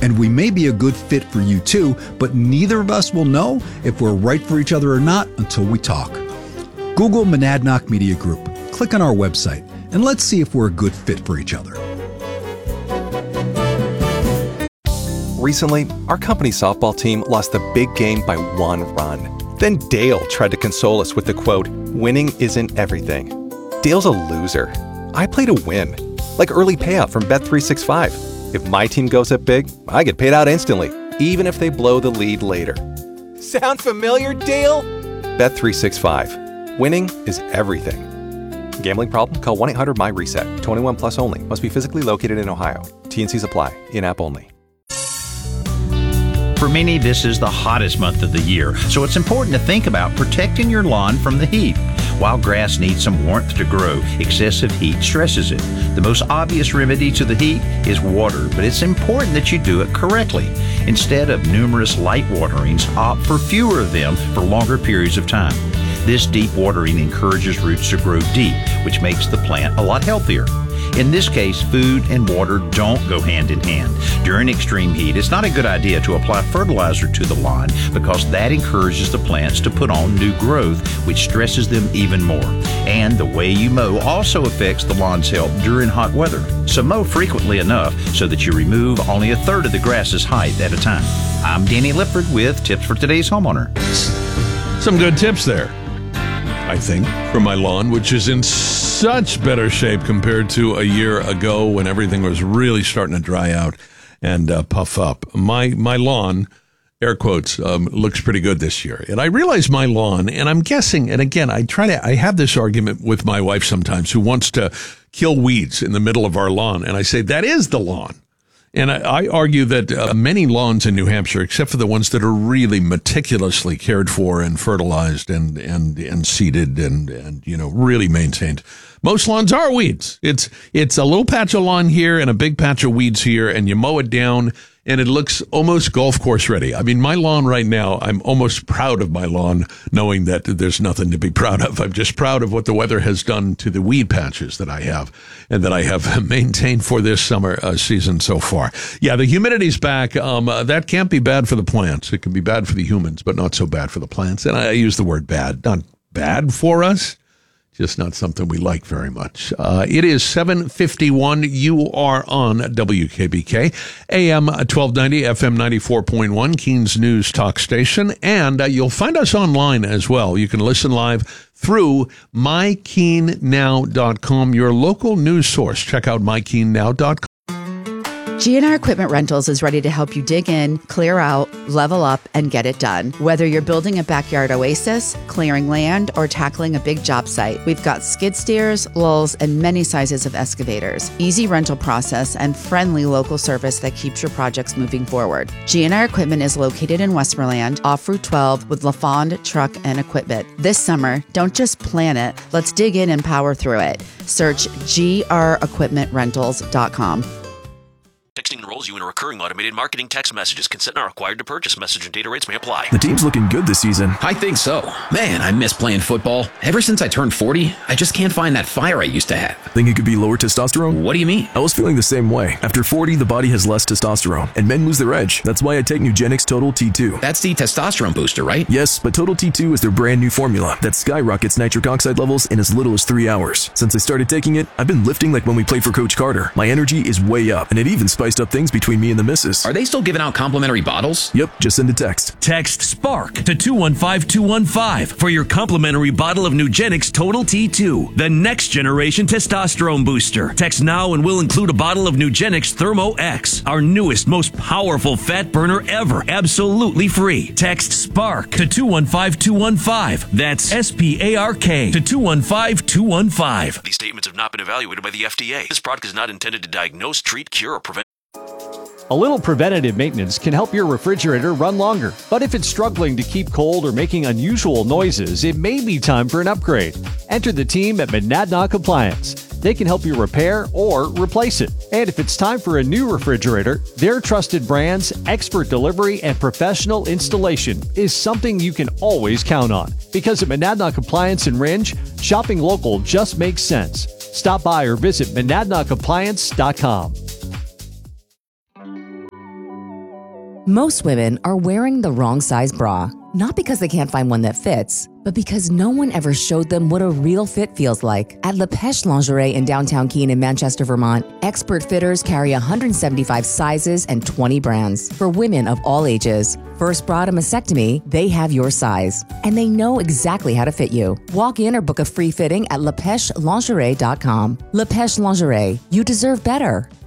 And we may be a good fit for you too, but neither of us will know if we're right for each other or not until we talk. Google Monadnock Media Group, click on our website, and let's see if we're a good fit for each other. Recently, our company softball team lost the big game by 1 run. Then Dale tried to console us with the quote, "Winning isn't everything." Dale's a loser. I play to win, like early payout from Bet365. If my team goes up big, I get paid out instantly, even if they blow the lead later. Sound familiar, Dale? Bet365. Winning is everything. Gambling problem? Call 1-800-MY-RESET. 21 plus only. Must be physically located in Ohio. T&Cs apply. In-app only. For many, this is the hottest month of the year, so it's important to think about protecting your lawn from the heat. While grass needs some warmth to grow, excessive heat stresses it. The most obvious remedy to the heat is water, but it's important that you do it correctly. Instead of numerous light waterings, opt for fewer of them for longer periods of time. This deep watering encourages roots to grow deep, which makes the plant a lot healthier. In this case, food and water don't go hand in hand. During extreme heat, it's not a good idea to apply fertilizer to the lawn because that encourages the plants to put on new growth, which stresses them even more. And the way you mow also affects the lawn's health during hot weather. So mow frequently enough so that you remove only a third of the grass's height at a time. I'm Danny Lipford with Tips for Today's Homeowner. Some good tips there, I think, for my lawn, which is in such better shape compared to a year ago when everything was really starting to dry out and puff up. My lawn, air quotes, looks pretty good this year. And I realize my lawn, and I'm guessing, and again, I have this argument with my wife sometimes who wants to kill weeds in the middle of our lawn. And I say, that is the lawn. And I argue that many lawns in New Hampshire, except for the ones that are really meticulously cared for and fertilized and seeded and really maintained, most lawns are weeds. It's a little patch of lawn here and a big patch of weeds here, and you mow it down, and it looks almost golf course ready. I mean, my lawn right now, I'm almost proud of my lawn, knowing that there's nothing to be proud of. I'm just proud of what the weather has done to the weed patches that I have and that I have maintained for this summer season so far. Yeah, the humidity's back. That can't be bad for the plants. It can be bad for the humans, but not so bad for the plants. And I use the word bad. Not bad for us, just not something we like very much. It is 7:51. You are on WKBK, AM 1290, FM 94.1, Keens News Talk Station. And you'll find us online as well. You can listen live through MyKeenNow.com, your local news source. Check out MyKeenNow.com. GNR Equipment Rentals is ready to help you dig in, clear out, level up, and get it done. Whether you're building a backyard oasis, clearing land, or tackling a big job site, we've got skid steers, lulls, and many sizes of excavators. Easy rental process and friendly local service that keeps your projects moving forward. GNR Equipment is located in Westmoreland, off Route 12 with LaFond Truck and Equipment. This summer, don't just plan it, let's dig in and power through it. Search grequipmentrentals.com. Texting enrolls you in a recurring automated marketing text messages. Consent not required to purchase. Message and data rates may apply. The team's looking good this season. I think so. Man, I miss playing football. Ever since I turned 40, I just can't find that fire I used to have. Think it could be lower testosterone? What do you mean? I was feeling the same way. After 40, the body has less testosterone, and men lose their edge. That's why I take Nugenix Total T2. That's the testosterone booster, right? Yes, but Total T2 is their brand new formula that skyrockets nitric oxide levels in as little as 3 hours. Since I started taking it, I've been lifting like when we played for Coach Carter. My energy is way up, and it even spiced up things between me and the missus. Are they still giving out complimentary bottles? Yep, just send a text. Text SPARK to 215215 for your complimentary bottle of Nugenix Total T2, the next generation testosterone booster. Text now and we'll include a bottle of Nugenix Thermo X, our newest, most powerful fat burner ever, absolutely free. Text SPARK to 215215. That's SPARK to 215215. These statements have not been evaluated by the FDA. This product is not intended to diagnose, treat, cure, or prevent. A little preventative maintenance can help your refrigerator run longer. But if it's struggling to keep cold or making unusual noises, it may be time for an upgrade. Enter the team at Monadnock Appliance. They can help you repair or replace it. And if it's time for a new refrigerator, their trusted brands, expert delivery, and professional installation is something you can always count on. Because at Monadnock Appliance in Rindge, shopping local just makes sense. Stop by or visit MonadnockAppliance.com. Most women are wearing the wrong size bra, not because they can't find one that fits, but because no one ever showed them what a real fit feels like. At La Pêche Lingerie in downtown Keene in Manchester, Vermont, expert fitters carry 175 sizes and 20 brands for women of all ages. First bra to mastectomy, they have your size, and they know exactly how to fit you. Walk in or book a free fitting at lapêchelingerie.com. La Pêche Lingerie, you deserve better.